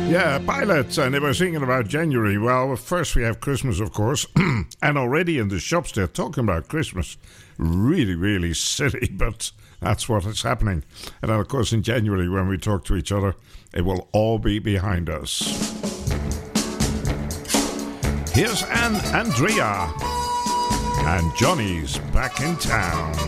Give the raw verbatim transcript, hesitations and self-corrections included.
Yeah, Pilot, and they were singing about January. Well, first we have Christmas, of course, and already in the shops they're talking about Christmas. Really, really silly, but that's what is happening. And then, of course, in January, when we talk to each other, it will all be behind us. Here's Anne Andrea, and Johnny's back in town.